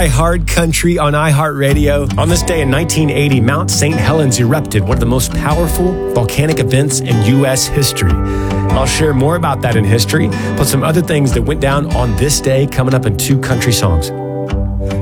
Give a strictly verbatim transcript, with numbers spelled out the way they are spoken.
iHeart Country on iHeartRadio. On this day in nineteen eighty, Mount Saint Helens erupted, one of the most powerful volcanic events in U S history. I'll share more about that in history, plus some other things that went down on this day coming up in two country songs.